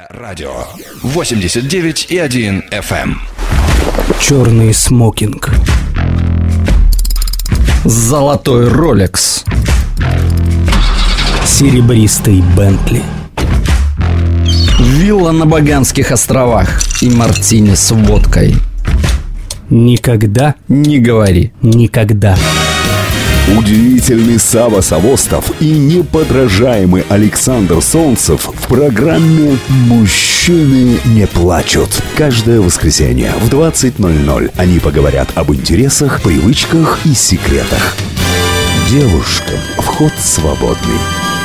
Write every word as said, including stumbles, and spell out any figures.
Радио восемьдесят девять и один эф эм. Черный смокинг, золотой Ролекс, серебристый Бентли, вилла на Багамских островах и мартини с водкой. Никогда не говори никогда. Удивительный Сава Савостов и неподражаемый Александр Солнцев в программе «Мужчины не плачут». Каждое воскресенье в двадцать ноль ноль они поговорят об интересах, привычках и секретах. Девушкам вход свободный.